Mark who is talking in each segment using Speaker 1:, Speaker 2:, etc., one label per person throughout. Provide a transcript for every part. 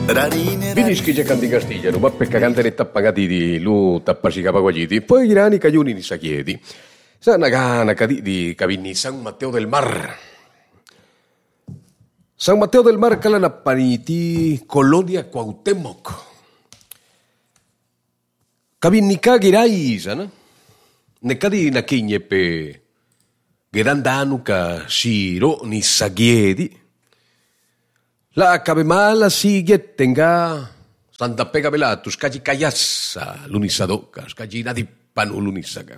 Speaker 1: Vinischi c'è canti castigliano, ma per cagante tappagati di lu tappaci capaguagiti, poi i rani caglioni ni sachieti. Sana cana di cavinni San Matteo del Mar. San Matteo del Mar calanappaniti, colonia Cuauhtémoc. Cavinni caghiraisa, no? Ne cadi na chigne pe grandanu ca siro ni saghiedi. La cabemala sigue tenga standa pega belatu skaji kayassa lunisadoka skaji nadi panu lunisaka.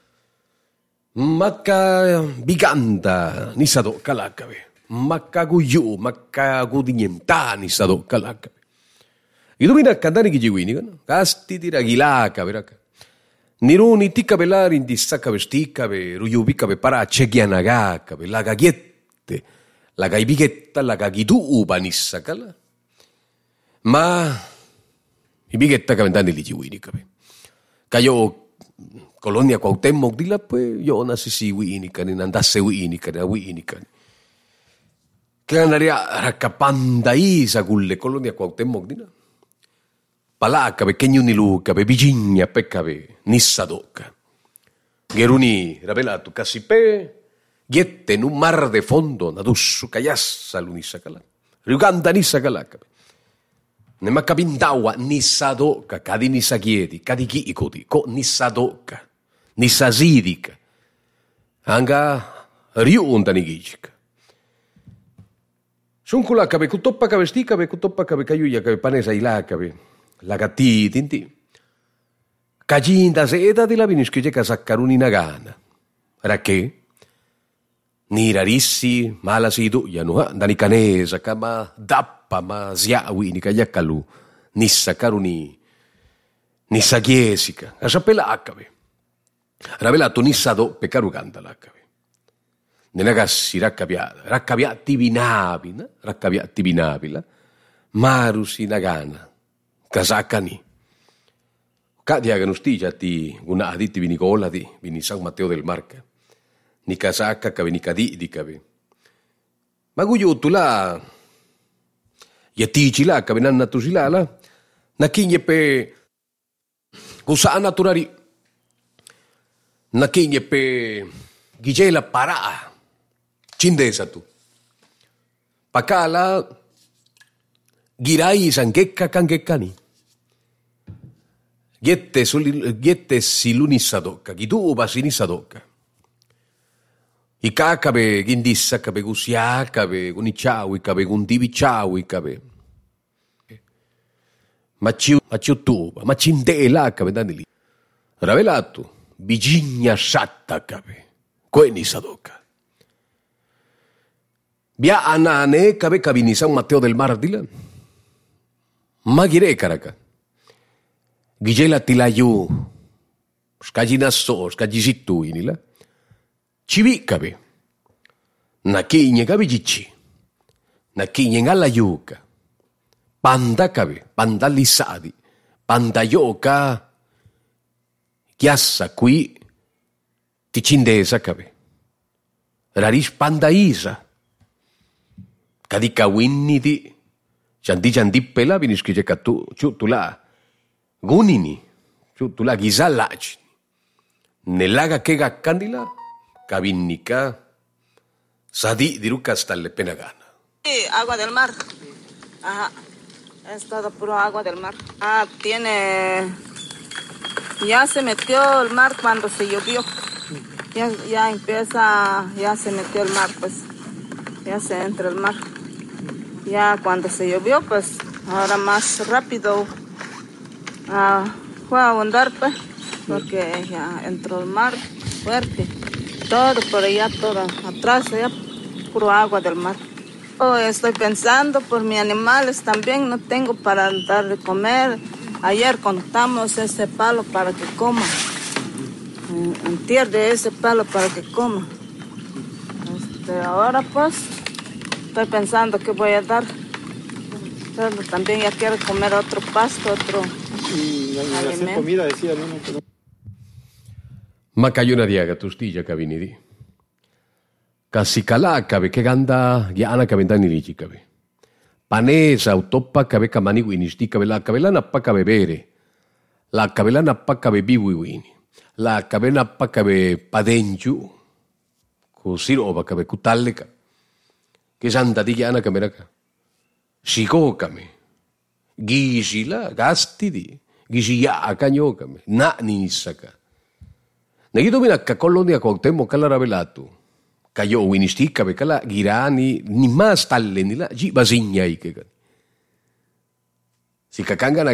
Speaker 1: Maka biganda nisadoka lakabe. Maka guyu maka gudinyenta nisadoka lakabe. Ilumina kandani gijiwini kan kasti tira gilaka beraka. Niruni tika belari indisaka bestika be ruyubika be para chegianaga be la gagiette. La gaibiguetta, la gagiduuba nissakala. Ma i biguetta caventani li giwinicave. Caio colonia Cuauhtémoc di la pues yo nasisi winicani, andasse winicani, a winicani. Che andaria raccapanda isa gulle colonia Cuauhtémoc di la. Palacave, kenyunilucave, vigigna, peccave, nissadoca. Geruni ravelato cassipe. Giette in un mar de fondo, nadussu caiassa l'unisacala. Riuganda nisacalaca. Ne macabindawa nisadoca, cadi nisagiedi, cadi chiicodi, co nisadoca, nisasidica. Anga riunda nigicica. Suncula cabe cutoppa cabe sticabe, cutoppa cabe caiuia cabe panesa ilacabe. La gatti tinti. Caginda seda di la vinischigeca saccaruni nagana. Raché? Ni rarissi malasi du'yanu dani canesa kama dappa ma ziawi ni kayakalu nissakaru ni sagiesica asapelakabe ravelato nissado pekaru gandalakabe nenagassi rakkabiati binabila marusi nagana kasakani kadiaga nustija ti guna aditi vinicola di vini San Matteo del Marca ni casaca cabe ni cadidi cabe. Maguyutu la yatici la cabe nanna tusilala na kinye pe kusa naturari na kinye pe gijela para cindesa tu pakala girai sangekka kangekani giette silunisadoka giduba sinisadoka. I cacabe gindissa cabe gusia cabe gunichawi cabe gundivichawi cabe maciutuba macindela cabe danili ravelato vigigna shatta cabe queni sadoca via anane cabe cabini San Matteo del Mar dila magire caraca gigela tilayu skajinasso skajisitu inila Civicabe, nakiñe gabijichi, nakiñe ngala yuka, panda cabe, panda lisadi, panda yoka, chiassa qui, ticindesa cabe, raris panda isa, kadika winnidi, jandi pela viniskije katu, chutula, gunini, chutula gizalachi, nelaga kega candila, Cabinnica, Sadi diruca hasta le pena gana.
Speaker 2: Sí, agua del mar. Ajá. Es todo puro agua del mar. Ya se metió el mar cuando se llovió. Ya se metió el mar, pues. Ya se entra el mar. Ya cuando se llovió, pues, ahora más rápido fue a ahondar, pues, porque ya entró el mar fuerte. Todo por allá, todo atrás, allá, puro agua del mar. Estoy pensando por mis animales también, no tengo para dar de comer. Ayer contamos ese palo para que coma. Antier de ese palo para que coma. Ahora pues, estoy pensando que voy a dar. Pero también ya quiero comer otro pasto, otro alimento.
Speaker 3: Hacer comida, decía, ¿no?
Speaker 1: Macayuna diaga tustilla cabinidi. Casi calacabe que ganda giana cabentani lichi cabe. Panesa utoppa kabe kamani wini sti kabe la kabe lana pa kabe bere. La kabe lana pa kabe biwi wini. La kabe na pa kabe padenju. Ku siroba kabe kutalleka. Ke santa tigiana kameraka. Siko kame. Gisila gastidi. Gisiya kanyo kame. Na nisaka. Nagito minakka kolonia Cuauhtémoc kala ravelatu. Kayo winistika be kala girani ni mas talle ni la ji basigna ike. Si kakanga